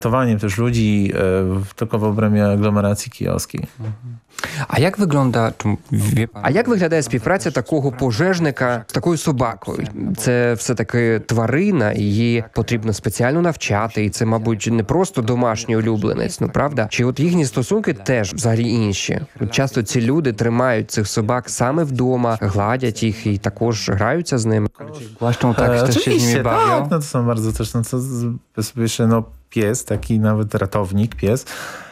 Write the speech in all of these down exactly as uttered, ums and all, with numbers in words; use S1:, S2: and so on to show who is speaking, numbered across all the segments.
S1: Towaniem też ludzi e, tylko w obrębie aglomeracji kijowskiej.
S2: А як виглядає, а як виглядає співпраця такого пожежника з такою собакою? Це все-таки тварина, її потрібно спеціально навчати, і це, мабуть, не просто домашній улюбленець, ну правда? Чи от їхні стосунки теж взагалі інші? От часто ці люди тримають цих собак саме вдома, гладять їх і також граються з ними.
S3: Właśnie tak,
S1: E,
S3: też się z
S1: oczywiście,
S3: nimi bawią.
S1: tak, no to są bardzo też, no co sobie jeszcze, no pies, taki nawet ratownik, pies.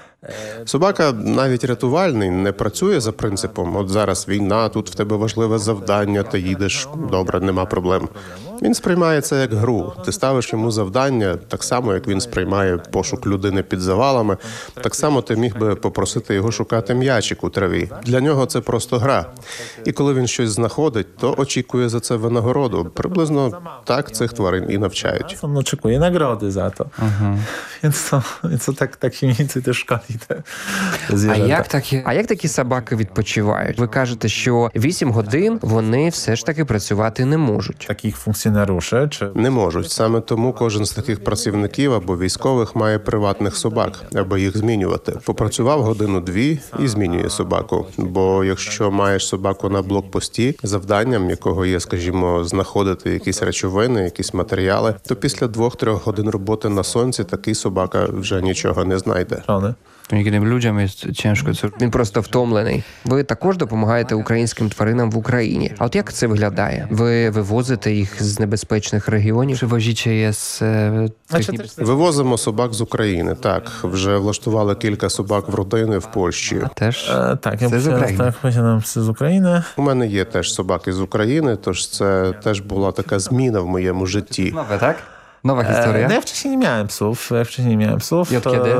S4: Собака, навіть рятувальний, не працює за принципом «от зараз війна, тут в тебе важливе завдання, ти їдеш, добре, нема проблем». Він сприймає це як гру. Ти ставиш йому завдання, так само, як він сприймає пошук людини під завалами, так само ти міг би попросити його шукати м'ячик у траві. Для нього це просто гра. І коли він щось знаходить, то очікує за це винагороду. Приблизно так цих тварин і навчають.
S1: On oczekuje nagrody za to. Więc to, więc to tak, tak się mniej więcej też szkoli te, te
S2: А
S1: zwierzęta.
S2: як такі, а як такі собаки відпочивають? Ви кажете, що вісім годин вони все ж таки працювати не можуть.
S1: Takich funkcjonariuszy, czy
S4: Не можуть. Саме тому кожен з таких працівників або військових має приватних собак, аби їх змінювати. Попрацював годину-дві і змінює собаку. Бо якщо маєш собаку на блокпості, завданням якого є, скажімо, знаходити якісь речовини, якісь матеріали, то після двох-трьох годин роботи на сонці такий собака вже нічого не знайде.
S1: żony.
S3: Niekiedy ludziom jest ciężko. Co...
S2: Він просто втомлений. Ви також допомагаєте українським тваринам в Україні. А от як це виглядає? Ви вивозите їх з небезпечних регіонів?
S3: Przywozicie je z e, tych
S1: Znaczy,
S3: niebezpiecznych...
S4: Вивозимо собак з України. Так, вже влаштували кілька собак в родини в Польщі.
S3: Też?
S1: E, tak, ja
S3: Psy z
S1: posiadam,
S3: Ukrainy.
S1: tak, posiadam psy z Ukrainy.
S4: У мене є теж собаки з України, тож це теж була така зміна в моєму житті.
S3: Nowe, tak? Nowa
S1: E,
S3: historia?
S1: no ja wcześniej nie miałem psów, ja wcześniej nie miałem psów.
S2: I od
S1: to-
S2: kiedy?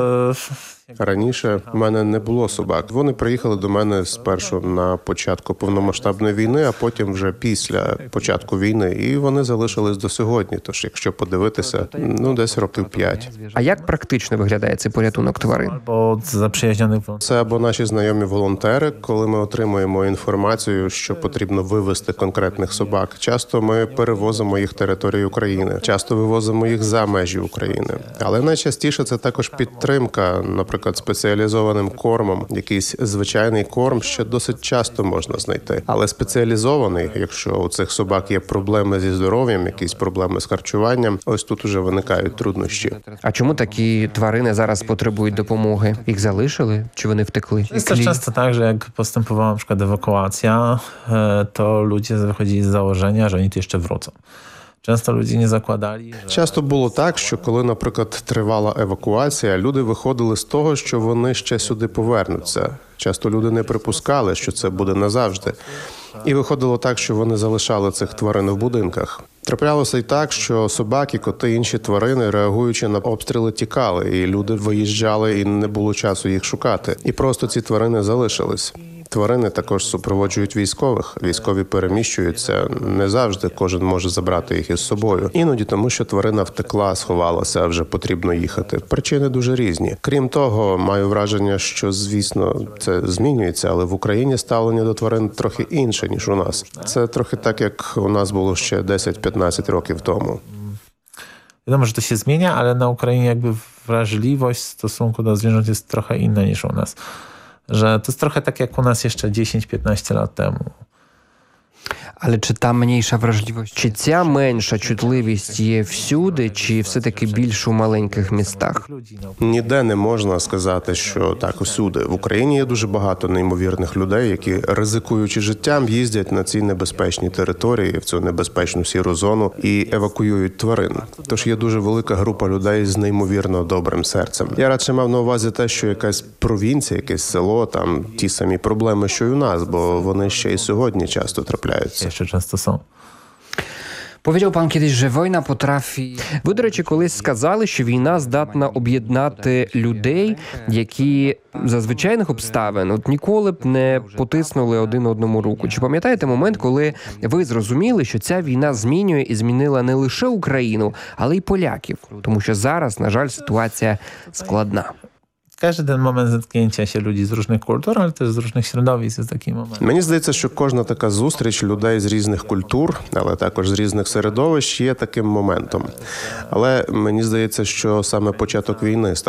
S4: Раніше в мене не було собак. Вони приїхали до мене спершу на початку повномасштабної війни, а потім вже після початку війни. І вони залишились до сьогодні. Тож, якщо подивитися, ну десь років п'ять.
S2: А як практично виглядає цей порятунок тварин?
S1: Albo od zaprzyjaźnionych wąt-
S4: Це або наші знайомі волонтери, коли ми отримуємо інформацію, що потрібно вивезти конкретних собак. Часто ми перевозимо їх територію України, часто вивозимо їх за межі України. Але найчастіше це також підтримка, наприклад, спеціалізованим кормом. Якийсь звичайний корм ще досить часто можна знайти. Але спеціалізований, якщо у цих собак є проблеми зі здоров'ям, якісь проблеми з харчуванням, ось тут уже виникають труднощі.
S2: А чому такі тварини зараз потребують допомоги? Їх залишили? Чи вони втекли?
S1: Jest też często tak, że jak postępowała na przykład ewakuacja, e, to ludzie wychodzili z założenia, że oni tu jeszcze wrócą. Często ludzie nie zakładali, że
S4: Часто було так, що коли, наприклад, тривала евакуація, люди виходили з того, що вони ще сюди повернуться. Часто люди не припускали, що це буде назавжди. І виходило так, що вони залишали цих тварин в будинках. Траплялося й так, що собаки, коти, інші тварини, реагуючи на обстріли, тікали, і люди виїжджали, і не було часу їх шукати. І просто ці тварини залишились. Тварини також супроводжують військових. Військові переміщуються. Не завжди кожен може забрати їх із собою. Іноді тому, що тварина втекла, сховалася, а вже потрібно їхати. Причини дуже різні. Крім того, маю враження, що, звісно, це змінюється, але в Україні ставлення до тварин трохи інше, ніж у нас. Це трохи так, як у нас було ще десять-п'ятнадцять років тому.
S1: wiadomo, że to się zmienia, ale na Ukrainie jakby wrażliwość w stosunku do zwierząt jest trochę inna niż u nas. Że to jest trochę tak jak u nas jeszcze dziesięć-piętnaście lat temu.
S2: Але чи та менша вражливість? Чи ця менша чутливість є всюди, чи все-таки більш у маленьких містах?
S4: Ніде не можна сказати, що так усюди. В Україні є дуже багато неймовірних людей, які, ризикуючи життям, їздять на ці небезпечні території, в цю небезпечну сіру зону і евакуюють тварин. Тож є дуже велика група людей з неймовірно добрим серцем. Я радше мав на увазі те, що якась провінція, якесь село, там ті самі проблеми, що й у нас, бо вони ще й сьогодні часто трапляються.
S1: Jeszcze często są.
S2: Powiedział pan kiedyś, że wojna potrafi... Ви, до речі, колись сказали, що війна здатна об'єднати людей, які за звичайних обставин от ніколи б не потиснули один одному руку. Чи пам'ятаєте момент, коли ви зрозуміли, що ця війна змінює і змінила не лише Україну, але й поляків? Тому що зараз, на жаль, ситуація складна.
S1: każdy ten moment zetknięcia się ludzi z różnych kultur, ale też z różnych środowisk jest taki moment.
S4: Мені здається, що кожна така зустріч людей з різних культур, але також з різних середовищ, є таким моментом. Але мені здається, що саме початок війни